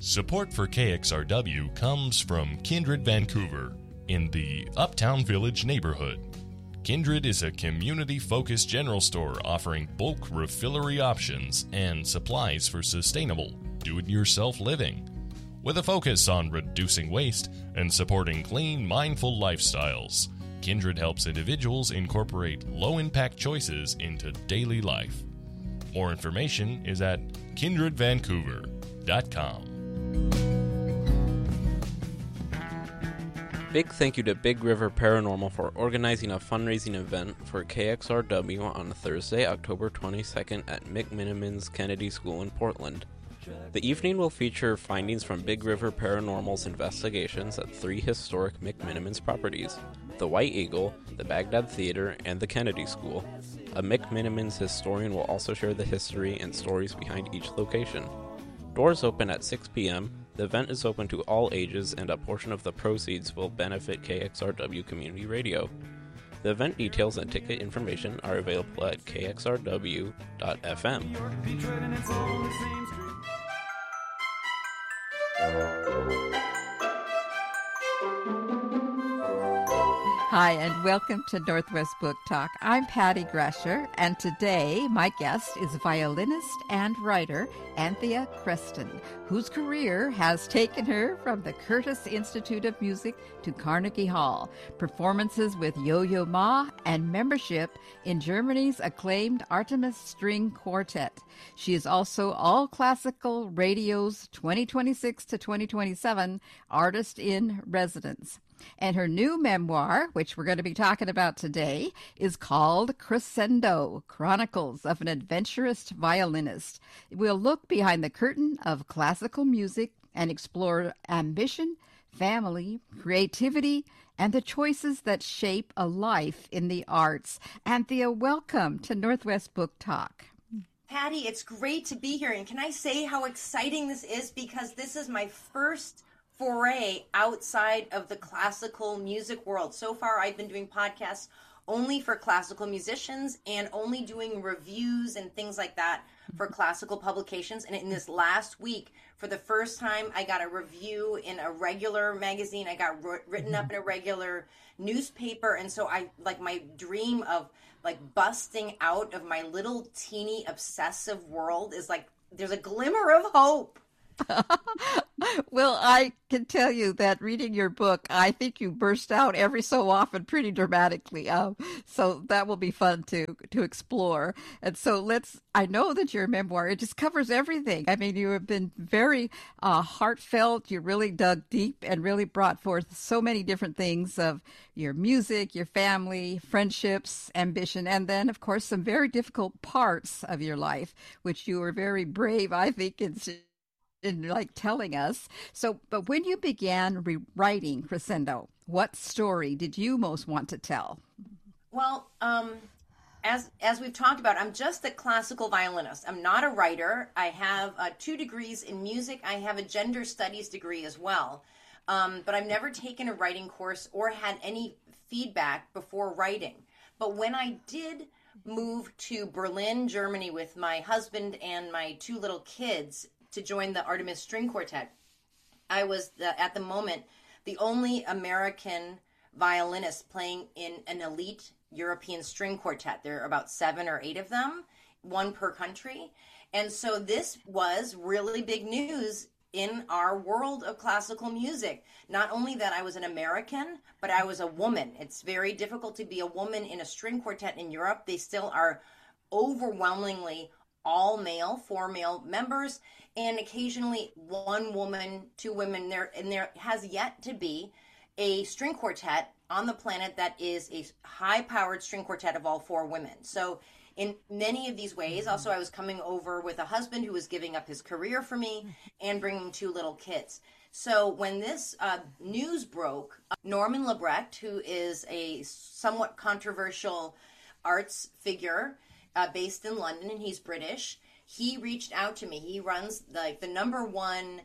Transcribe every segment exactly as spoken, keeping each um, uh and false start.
Support for K X R W comes from Kindred Vancouver in the Uptown Village neighborhood. Kindred is a community-focused general store offering bulk refillery options and supplies for sustainable, do-it-yourself living. With a focus on reducing waste and supporting clean, mindful lifestyles, Kindred helps individuals incorporate low-impact choices into daily life. More information is at kindred vancouver dot com. Big thank you to Big River Paranormal for organizing a fundraising event for K X R W on Thursday, October twenty-second at McMenamins Kennedy School in Portland. The evening will feature findings from Big River Paranormal's investigations at three historic McMenamins properties: the White Eagle, the Baghdad Theater, and the Kennedy School. A McMenamins historian will also share the history and stories behind each location. Doors open at six p.m. The event is open to all ages, and a portion of the proceeds will benefit K X R W Community Radio. The event details and ticket information are available at k x r w dot f m. Hi, and welcome to Northwest Book Talk. I'm Patty Grasher, and today my guest is violinist and writer Anthea Creston, whose career has taken her from the Curtis Institute of Music to Carnegie Hall, performances with Yo-Yo Ma, and membership in Germany's acclaimed Artemis String Quartet. She is also All Classical Radio's twenty twenty-six to twenty twenty-seven Artist in Residence. And her new memoir, which we're going to be talking about today, is called Crescendo, Chronicles of an Adventurous Violinist. We'll look behind the curtain of classical music and explore ambition, family, creativity, and the choices that shape a life in the arts. Anthea, welcome to Northwest Book Talk. Patty, it's great to be here. And can I say how exciting this is? Because this is my first foray outside of the classical music world. So far, I've been doing podcasts only for classical musicians and only doing reviews and things like that for classical publications. And in this last week, for the first time, I got a review in a regular magazine. I got r- written up in a regular newspaper. And so I, like, my dream of like busting out of my little teeny obsessive world is like, there's a glimmer of hope. Well, I can tell you that reading your book, I think you burst out every so often pretty dramatically. Um, so that will be fun to to explore. And so let's, I know that your memoir, it just covers everything. I mean, you have been very uh, heartfelt. You really dug deep and really brought forth so many different things of your music, your family, friendships, ambition, and then, of course, some very difficult parts of your life, which you were very brave, I think, in in like telling us. So, but when you began rewriting Crescendo, what story did you most want to tell? Well, um, as as we've talked about, I'm just a classical violinist. I'm not a writer. I have uh, two degrees in music. I have a gender studies degree as well. Um, but I've never taken a writing course or had any feedback before writing. But when I did move to Berlin, Germany with my husband and my two little kids to join the Artemis String Quartet, I was, the, at the moment, the only American violinist playing in an elite European string quartet. There are about seven or eight of them, one per country. And so this was really big news in our world of classical music. Not only that I was an American, but I was a woman. It's very difficult to be a woman in a string quartet in Europe. They still are overwhelmingly all male, four male members, and occasionally one woman, two women there. And there has yet to be a string quartet on the planet that is a high-powered string quartet of all four women. So in many of these ways, also I was coming over with a husband who was giving up his career for me and bringing two little kids. So when this uh, news broke, Norman Lebrecht, who is a somewhat controversial arts figure uh, based in London, and he's British, he reached out to me. He runs like the number one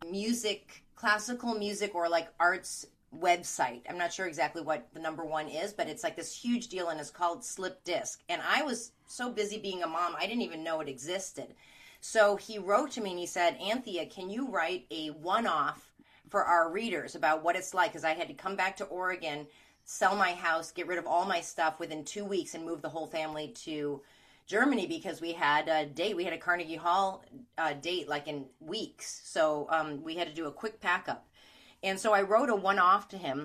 music, classical music or like arts website. I'm not sure exactly what the number one is, but it's like this huge deal, and it's called Slip Disc. And I was so busy being a mom, I didn't even know it existed. So he wrote to me and he said, Anthea, can you write a one-off for our readers about what it's like? Because I had to come back to Oregon, sell my house, get rid of all my stuff within two weeks and move the whole family to Germany because we had a date. We had a Carnegie Hall uh, date like in weeks. So um, we had to do a quick pack up. And so I wrote a one-off to him.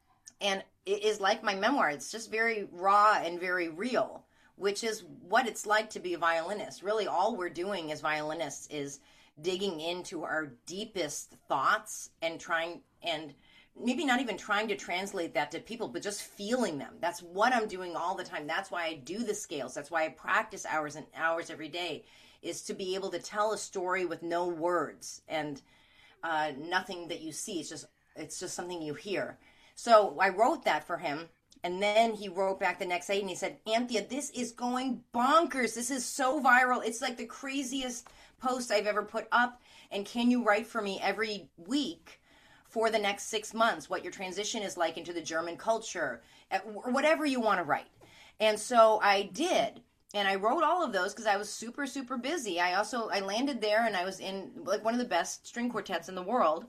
And it is like my memoir. It's just very raw and very real, which is what it's like to be a violinist. Really, all we're doing as violinists is digging into our deepest thoughts and trying, and maybe not even trying to translate that to people, but just feeling them. That's what I'm doing all the time. That's why I do the scales. That's why I practice hours and hours every day, is to be able to tell a story with no words and uh, nothing that you see. It's just, it's just something you hear. So I wrote that for him, and then he wrote back the next day, and he said, Anthea, this is going bonkers. This is so viral. It's like the craziest post I've ever put up, and can you write for me every week for the next six months what your transition is like into the German culture, or whatever you want to write. And so I did, and I wrote all of those because I was super, super busy. I also, I landed there, and I was in like one of the best string quartets in the world.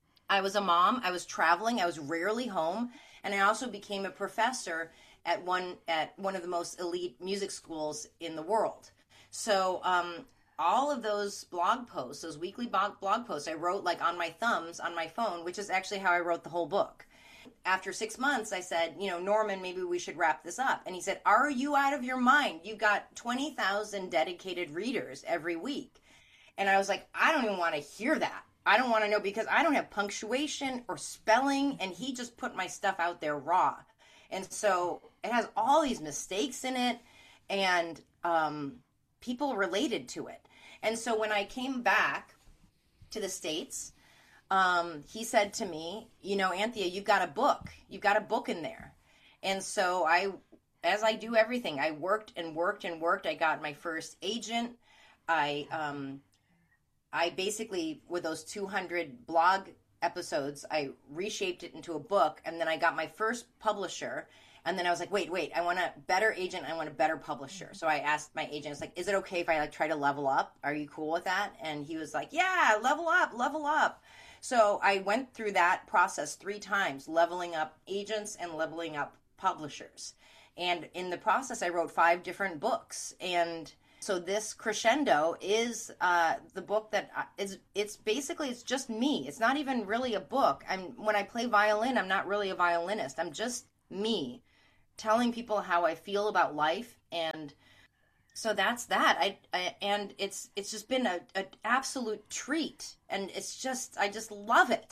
I was a mom, I was traveling, I was rarely home, and I also became a professor at one at one of the most elite music schools in the world. So um, all of those blog posts, those weekly blog, blog posts, I wrote like on my thumbs on my phone, which is actually how I wrote the whole book. After six months, I said, you know, Norman, maybe we should wrap this up. And he said, are you out of your mind? You've got twenty thousand dedicated readers every week. And I was like, I don't even want to hear that. I don't want to know because I don't have punctuation or spelling, and he just put my stuff out there raw. And so it has all these mistakes in it, and um, people related to it. And so when I came back to the States, um, he said to me, you know, Anthea, you've got a book. You've got a book in there. And so I, as I do everything, I worked and worked and worked. I got my first agent. I... Um, I basically, with those two hundred blog episodes, I reshaped it into a book, and then I got my first publisher, and then I was like, wait, wait, I want a better agent, I want a better publisher. So I asked my agent, I was like, is it okay if I like try to level up? Are you cool with that? And he was like, yeah, level up, level up. So I went through that process three times, leveling up agents and leveling up publishers. And in the process, I wrote five different books, and so this Crescendo is uh, the book that is, it's basically, it's just me. It's not even really a book. I'm when I play violin, I'm not really a violinist. I'm just me telling people how I feel about life. And so that's that. I, I and it's it's just been a, an absolute treat. And it's just, I just love it.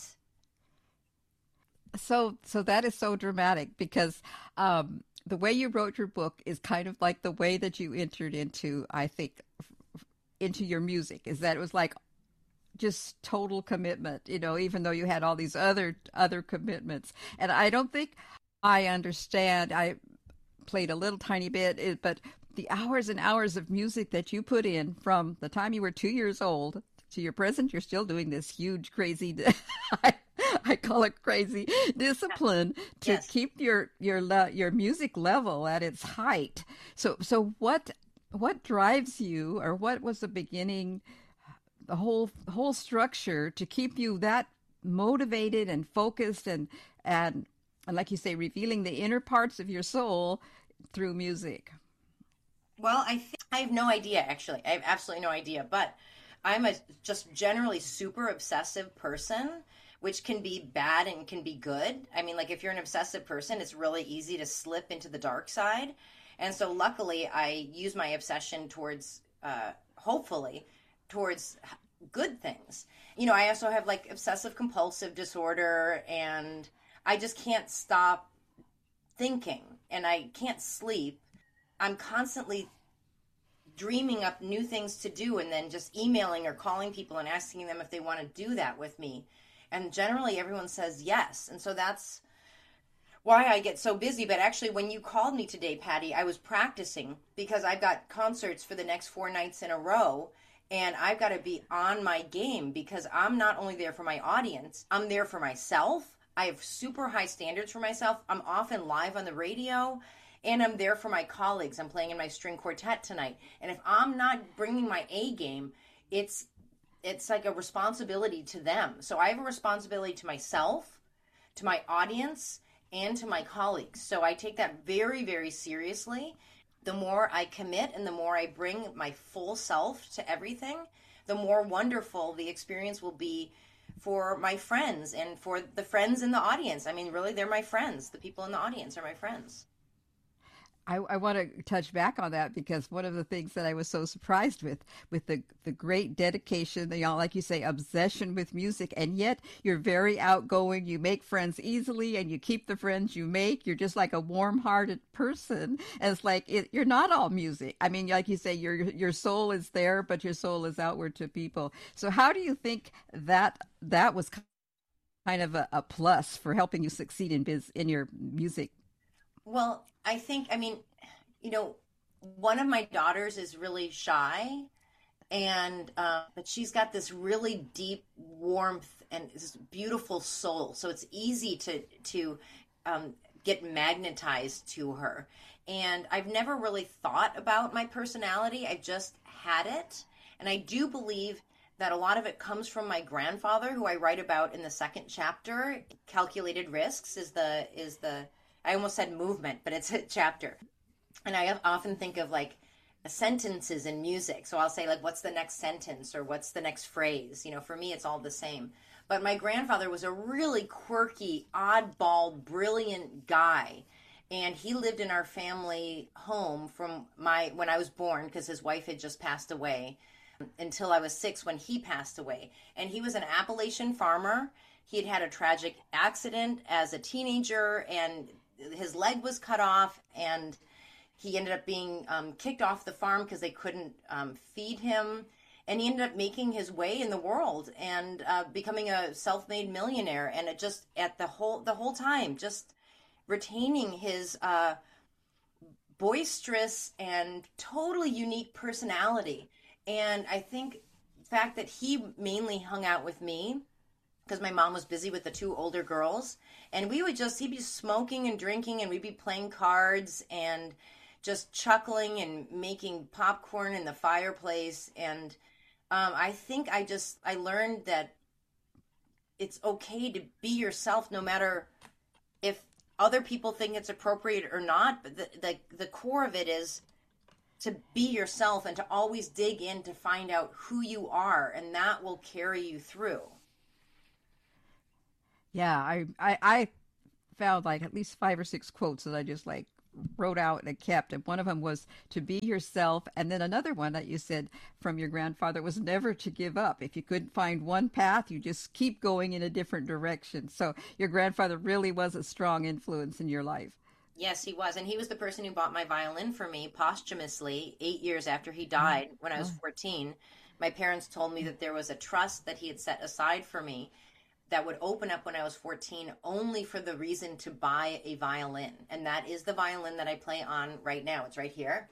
So, so that is so dramatic because, um, the way you wrote your book is kind of like the way that you entered into, I think, into your music, is that it was like just total commitment, you know, even though you had all these other other commitments. And I don't think I understand. I played a little tiny bit, but the hours and hours of music that you put in from the time you were two years old to your present, you're still doing this huge, crazy I call it crazy discipline to yes. keep your your le- your music level at its height. So so what what drives you, or what was the beginning, the whole whole structure to keep you that motivated and focused and and and like you say, revealing the inner parts of your soul through music? Well, I think I have no idea, actually. I have absolutely no idea, but I'm a just generally super obsessive person, which can be bad and can be good. I mean, like if you're an obsessive person, it's really easy to slip into the dark side. And so luckily I use my obsession towards, uh, hopefully, towards good things. You know, I also have like obsessive compulsive disorder, and I just can't stop thinking, and I can't sleep. I'm constantly dreaming up new things to do, and then just emailing or calling people and asking them if they want to do that with me. And generally everyone says yes. And so that's why I get so busy. But actually, when you called me today, Patty, I was practicing because I've got concerts for the next four nights in a row. And I've got to be on my game because I'm not only there for my audience, I'm there for myself. I have super high standards for myself. I'm often live on the radio, and I'm there for my colleagues. I'm playing in my string quartet tonight. And if I'm not bringing my A game, it's it's like a responsibility to them. So I have a responsibility to myself, to my audience, and to my colleagues. So I take that very, very seriously. The more I commit and the more I bring my full self to everything, the more wonderful the experience will be for my friends and for the friends in the audience. I mean, really, they're my friends. The people in the audience are my friends. I, I want to touch back on that because one of the things that I was so surprised with, with the, the great dedication, the, you know, like you say, obsession with music, and yet you're very outgoing, you make friends easily, and you keep the friends you make. You're just like a warm-hearted person. And it's like, it, you're not all music. I mean, like you say, your your soul is there, but your soul is outward to people. So how do you think that that was kind of a, a plus for helping you succeed in biz, in your music? Well, I think, I mean, you know, one of my daughters is really shy, and uh, but she's got this really deep warmth and this beautiful soul. So it's easy to to um, get magnetized to her. And I've never really thought about my personality. I've just had it, and I do believe that a lot of it comes from my grandfather, who I write about in the second chapter. Calculated Risks is the is the I almost said movement, but it's a chapter. And I often think of like sentences in music. So I'll say like, what's the next sentence or what's the next phrase? You know, for me, it's all the same. But my grandfather was a really quirky, oddball, brilliant guy. And he lived in our family home from my when I was born, because his wife had just passed away, until I was six when he passed away. And he was an Appalachian farmer. He had had a tragic accident as a teenager, and his leg was cut off, and he ended up being um, kicked off the farm because they couldn't um, feed him. And he ended up making his way in the world and uh, becoming a self-made millionaire. And it just at the whole the whole time, just retaining his uh, boisterous and totally unique personality. And I think the fact that he mainly hung out with me, because my mom was busy with the two older girls, and we would just, he'd be smoking and drinking, and we'd be playing cards and just chuckling and making popcorn in the fireplace. And um, I think I just, I learned that it's okay to be yourself, no matter if other people think it's appropriate or not. But the, the, the core of it is to be yourself and to always dig in to find out who you are, and that will carry you through. Yeah, I, I I found like at least five or six quotes that I just like wrote out and kept. And one of them was to be yourself. And then another one that you said from your grandfather was never to give up. If you couldn't find one path, you just keep going in a different direction. So your grandfather really was a strong influence in your life. Yes, he was. And he was the person who bought my violin for me posthumously eight years after he died when I was fourteen. My parents told me that there was a trust that he had set aside for me that would open up when I was fourteen only for the reason to buy a violin. And that is the violin that I play on right now. It's right here.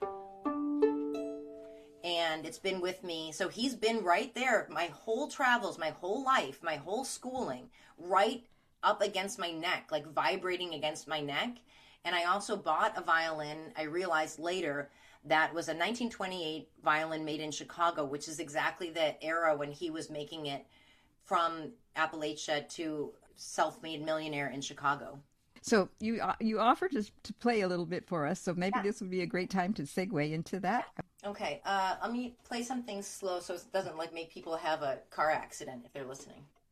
And it's been with me. So he's been right there my whole travels, my whole life, my whole schooling, right up against my neck, like vibrating against my neck. And I also bought a violin, I realized later, that was a nineteen twenty-eight violin made in Chicago, which is exactly the era when he was making it from Appalachia to self-made millionaire in Chicago. So you uh, you offered to, to play a little bit for us, so maybe Yeah. this would be a great time to segue into that. Okay, uh, let me play something slow so it doesn't like make people have a car accident if they're listening.